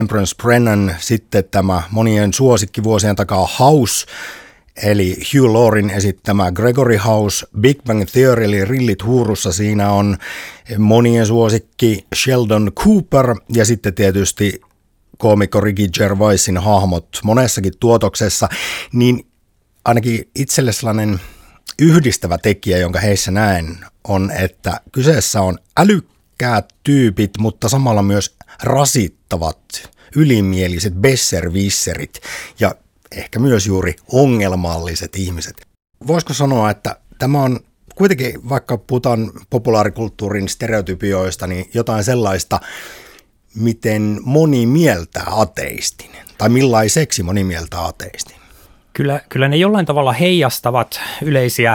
Temperance Brennan, sitten tämä monien suosikki vuosien takaa House, eli Hugh Laurin esittämä Gregory House, Big Bang Theory, eli Rillit huurussa, siinä on monien suosikki Sheldon Cooper ja sitten tietysti koomikko Ricky Gervaisin hahmot monessakin tuotoksessa, niin ainakin itselle sellainen yhdistävä tekijä, jonka heissä näen, on, että kyseessä on älykkäät tyypit, mutta samalla myös rasittavat, ylimieliset besserwisserit ja ehkä myös juuri ongelmalliset ihmiset. Voisiko sanoa, että tämä on kuitenkin, vaikka puhutaan populaarikulttuurin stereotypioista, niin jotain sellaista, miten moni mieltää ateistin, tai millaiseksi moni mieltää ateistin? Kyllä ne jollain tavalla heijastavat yleisiä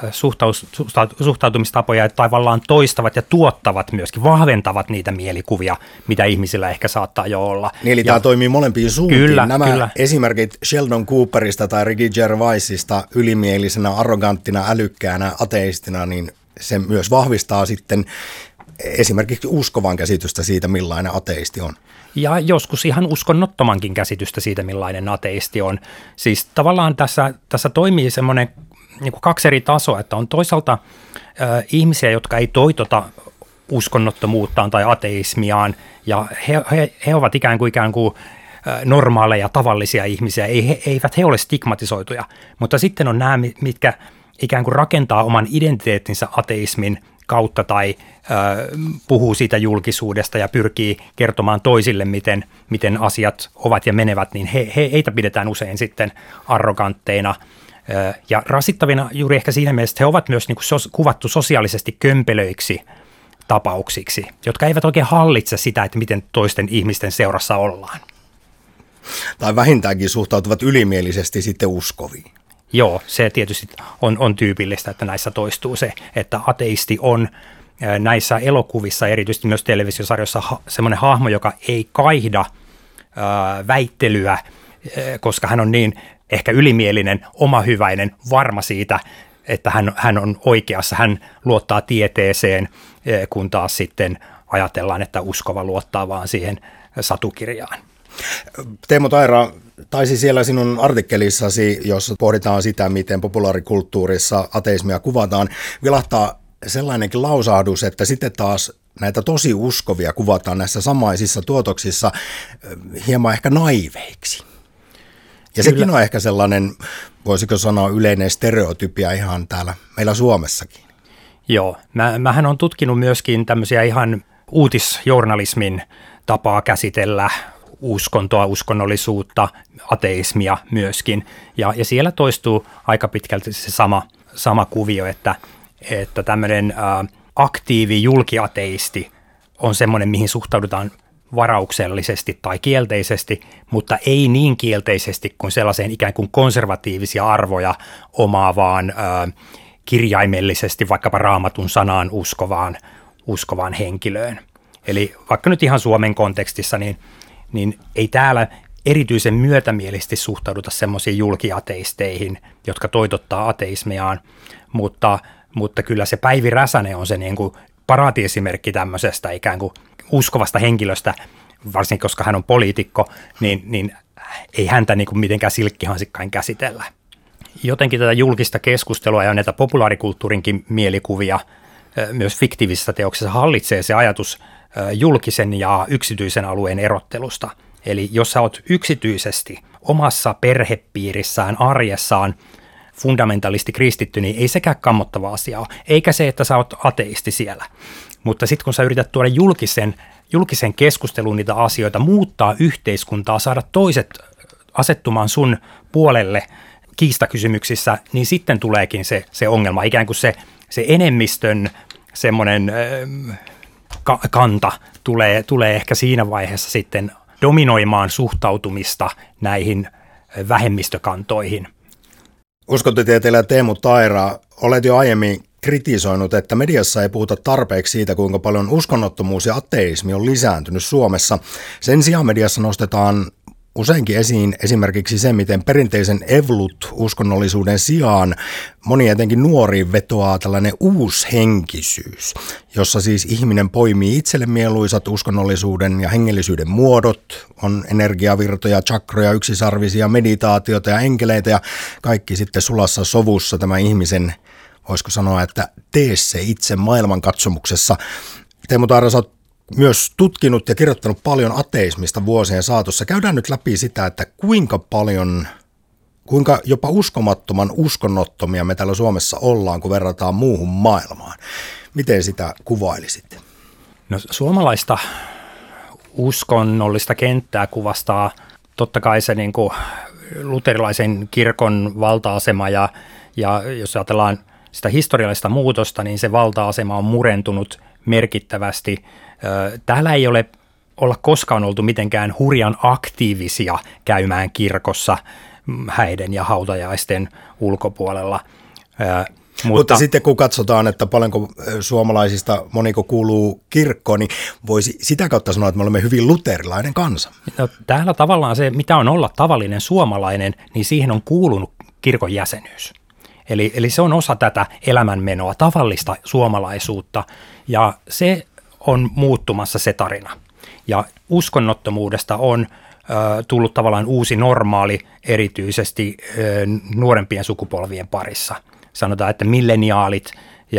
suhtautumistapoja ja tavallaan toistavat ja tuottavat myöskin, vahventavat niitä mielikuvia, mitä ihmisillä ehkä saattaa jo olla. Niin, eli tämä toimii molempiin suuntiin. Kyllä. Esimerkit Sheldon Cooperista tai Ricky Gervaisista ylimielisenä, arroganttina, älykkäänä, ateistina, niin se myös vahvistaa sitten esimerkiksi uskovan käsitystä siitä, millainen ateisti on. Ja joskus ihan uskonnottomankin käsitystä siitä, millainen ateisti on. Siis tavallaan tässä toimii semmoinen niin kuin kaksi eri tasoa, että on toisaalta ihmisiä, jotka ei toitota uskonnottomuuttaan tai ateismiaan, ja he ovat ikään kuin normaaleja, tavallisia ihmisiä, eivät he ole stigmatisoituja, mutta sitten on nämä, mitkä ikään kuin rakentaa oman identiteettinsä ateismin kautta tai puhuu siitä julkisuudesta ja pyrkii kertomaan toisille, miten asiat ovat ja menevät, niin heitä pidetään usein sitten arrogantteina ja rasittavina juuri ehkä siinä mielessä, että he ovat myös niin kuin kuvattu sosiaalisesti kömpelöiksi tapauksiksi, jotka eivät oikein hallitse sitä, että miten toisten ihmisten seurassa ollaan. Tai vähintäänkin suhtautuvat ylimielisesti sitten uskoviin. Joo, se tietysti on tyypillistä, että näissä toistuu se, että ateisti on näissä elokuvissa, erityisesti myös televisiosarjoissa, semmoinen hahmo, joka ei kaihda väittelyä, koska hän on niin ehkä ylimielinen, omahyväinen, varma siitä, että hän on oikeassa, hän luottaa tieteeseen, kun taas sitten ajatellaan, että uskova luottaa vaan siihen satukirjaan. Teemu Taira, taisi siellä sinun artikkelissasi, jossa pohditaan sitä, miten populaarikulttuurissa ateismia kuvataan, vilahtaa sellainenkin lausahdus, että sitten taas näitä tosi uskovia kuvataan näissä samaisissa tuotoksissa hieman ehkä naiveiksi. Ja kyllä. Sekin on ehkä sellainen, voisiko sanoa, yleinen stereotypia ihan täällä meillä Suomessakin. Joo, mähän on tutkinut myöskin tämmöisiä ihan uutisjournalismin tapaa käsitellä uskontoa, uskonnollisuutta, ateismia myöskin. Ja siellä toistuu aika pitkälti se sama kuvio, että tämmöinen aktiivi julkiateisti on semmoinen, mihin suhtaudutaan varauksellisesti tai kielteisesti, mutta ei niin kielteisesti kuin sellaiseen ikään kuin konservatiivisia arvoja omaavaan kirjaimellisesti vaikkapa Raamatun sanaan uskovaan henkilöön. Eli vaikka nyt ihan Suomen kontekstissa, niin ei täällä erityisen myötämielisesti suhtauduta semmoisiin julkiateisteihin, jotka toitottaa ateismiaan, mutta kyllä se Päivi Räsänen on se niin kuin paraatiesimerkki tämmöisestä ikään kuin uskovasta henkilöstä, varsinkin koska hän on poliitikko, niin ei häntä niin kuin mitenkään silkkihansikkain käsitellä. Jotenkin tätä julkista keskustelua ja näitä populaarikulttuurinkin mielikuvia myös fiktiivisessä teoksessa hallitsee se ajatus julkisen ja yksityisen alueen erottelusta. Eli jos sä oot yksityisesti omassa perhepiirissään, arjessaan fundamentalisti kristitty, niin ei sekään kammottava asia ole. Eikä se, että sä oot ateisti siellä. Mutta sitten kun sä yrität tuoda julkisen keskusteluun niitä asioita, muuttaa yhteiskuntaa, saada toiset asettumaan sun puolelle kiistakysymyksissä, niin sitten tuleekin se ongelma. Ikään kuin se enemmistön semmoinen kanta tulee ehkä siinä vaiheessa sitten dominoimaan suhtautumista näihin vähemmistökantoihin. Uskontotieteilijä Teemu Taira, olet jo aiemmin kritisoinut, että mediassa ei puhuta tarpeeksi siitä, kuinka paljon uskonnottomuus ja ateismi on lisääntynyt Suomessa. Sen sijaan mediassa nostetaan useinkin esiin esimerkiksi se, miten perinteisen evolut-uskonnollisuuden sijaan moni etenkin nuoriin vetoaa tällainen uushenkisyys, jossa siis ihminen poimii itselle mieluisat uskonnollisuuden ja hengellisyyden muodot, on energiavirtoja, chakroja, yksisarvisia, meditaatiota ja enkeleitä ja kaikki sitten sulassa sovussa tämä ihmisen, voisiko sanoa, että tee se itse maailmankatsomuksessa. Teemu Taira, sä oot myös tutkinut ja kirjoittanut paljon ateismista vuosien saatossa. Käydään nyt läpi sitä, että kuinka jopa uskomattoman uskonnottomia me täällä Suomessa ollaan, kun verrataan muuhun maailmaan. Miten sitä kuvailisit? No, suomalaista uskonnollista kenttää kuvastaa totta kai se niin kuin luterilaisen kirkon valta-asema ja jos ajatellaan sitä historiallista muutosta, niin se valta-asema on murentunut merkittävästi. Täällä ei olla koskaan oltu mitenkään hurjan aktiivisia käymään kirkossa häiden ja hautajaisten ulkopuolella. Mutta sitten kun katsotaan, että paljonko suomalaisista moniko kuuluu kirkkoon, niin voisi sitä kautta sanoa, että me olemme hyvin luterilainen kansa. No, täällä tavallaan se, mitä on olla tavallinen suomalainen, niin siihen on kuulunut kirkon jäsenyys. Eli se on osa tätä elämänmenoa, tavallista suomalaisuutta, ja se on muuttumassa se tarina. Ja uskonnottomuudesta on tullut tavallaan uusi normaali, erityisesti nuorempien sukupolvien parissa. Sanotaan, että milleniaalit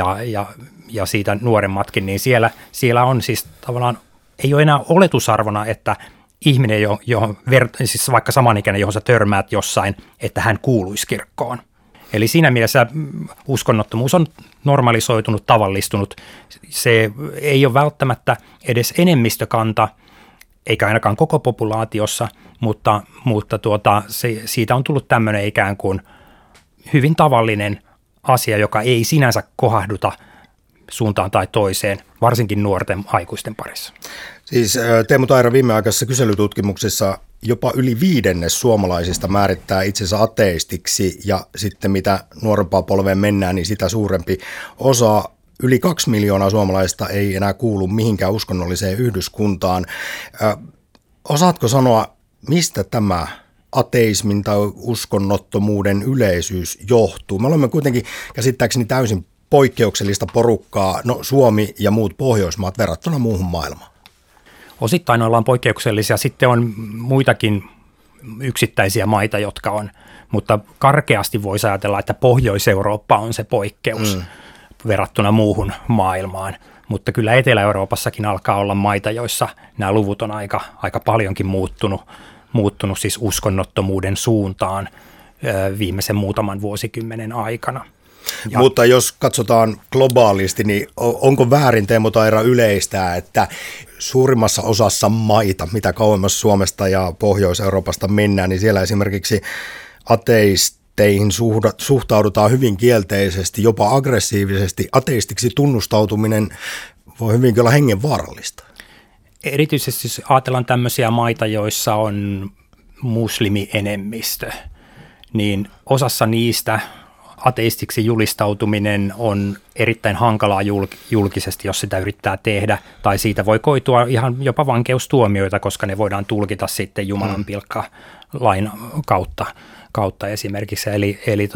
ja siitä nuoremmatkin, niin siellä on siis tavallaan, ei ole enää oletusarvona, että ihminen, siis vaikka samanikäinen, johon sä törmäät jossain, että hän kuuluisi kirkkoon. Eli siinä mielessä uskonnottomuus on normalisoitunut, tavallistunut. Se ei ole välttämättä edes enemmistökanta, eikä ainakaan koko populaatiossa, mutta siitä on tullut tämmöinen ikään kuin hyvin tavallinen asia, joka ei sinänsä kohahduta suuntaan tai toiseen, varsinkin nuorten aikuisten parissa. Siis Teemu Taira, viimeaikaisessa kyselytutkimuksissa jopa yli 1/5 suomalaisista määrittää itsensä ateistiksi ja sitten mitä nuorempaa polveen mennään, niin sitä suurempi osa. Yli 2 miljoonaa suomalaista ei enää kuulu mihinkään uskonnolliseen yhdyskuntaan. Osaatko sanoa, mistä tämä ateismin tai uskonnottomuuden yleisyys johtuu? Me olemme kuitenkin käsittääkseni täysin poikkeuksellista porukkaa, Suomi ja muut Pohjoismaat verrattuna muuhun maailmaan. Osittain ollaan poikkeuksellisia, sitten on muitakin yksittäisiä maita, jotka on, mutta karkeasti voisi ajatella, että Pohjois-Eurooppa on se poikkeus verrattuna muuhun maailmaan. Mutta kyllä Etelä-Euroopassakin alkaa olla maita, joissa nämä luvut on aika paljonkin muuttunut siis uskonnottomuuden suuntaan viimeisen muutaman vuosikymmenen aikana. Mutta jos katsotaan globaalisti, niin onko väärin, Teemu Taira, yleistää, että suurimmassa osassa maita, mitä kauemmas Suomesta ja Pohjois-Euroopasta mennään, niin siellä esimerkiksi ateisteihin suhtaudutaan hyvin kielteisesti, jopa aggressiivisesti. Ateistiksi tunnustautuminen voi hyvinkin olla hengenvaarallista. Erityisesti jos ajatellaan tämmöisiä maita, joissa on muslimienemmistö, niin osassa niistä ateistiksi julistautuminen on erittäin hankalaa julkisesti, jos sitä yrittää tehdä, tai siitä voi koitua ihan jopa vankeustuomioita, koska ne voidaan tulkita sitten Jumalan pilkkalain kautta esimerkiksi. Eli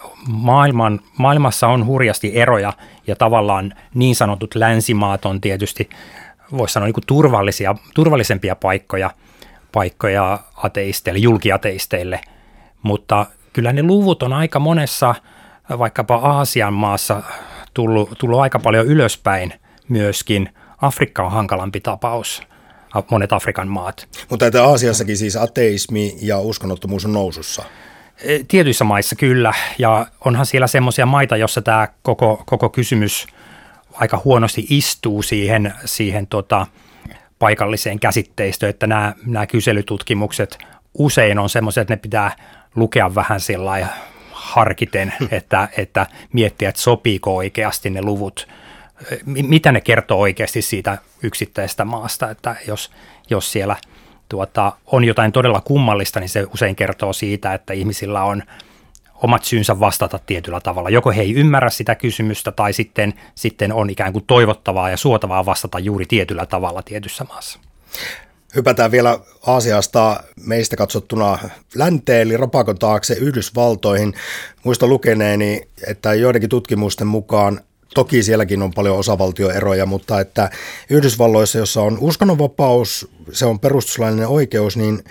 maailmassa on hurjasti eroja, ja tavallaan niin sanotut länsimaat on tietysti, voisi sanoa, niin kuin turvallisempia paikkoja ateisteille, julkiateisteille, mutta kyllä ne luvut on aika monessa, vaikkapa Aasian maassa, tullut aika paljon ylöspäin myöskin. Afrikka on hankalampi tapaus, monet Afrikan maat. Mutta että Aasiassakin siis ateismi ja uskonnottomuus on nousussa? Tietyissä maissa kyllä, ja onhan siellä semmoisia maita, jossa tämä koko kysymys aika huonosti istuu siihen paikalliseen käsitteistöön, että nämä kyselytutkimukset usein on semmoisia, että ne pitää lukea vähän sellainen harkiten, että miettiä, että sopiiko oikeasti ne luvut, mitä ne kertoo oikeasti siitä yksittäisestä maasta, että jos siellä on jotain todella kummallista, niin se usein kertoo siitä, että ihmisillä on omat syynsä vastata tietyllä tavalla. Joko he ei ymmärrä sitä kysymystä tai sitten on ikään kuin toivottavaa ja suotavaa vastata juuri tietyllä tavalla tietyssä maassa. Hypätään vielä Aasiasta meistä katsottuna länteen, eli rapakon taakse Yhdysvaltoihin. Muistan lukeneeni, että joidenkin tutkimusten mukaan, toki sielläkin on paljon osavaltioeroja, mutta että Yhdysvalloissa, jossa on uskonnonvapaus, se on perustuslaillinen oikeus, niin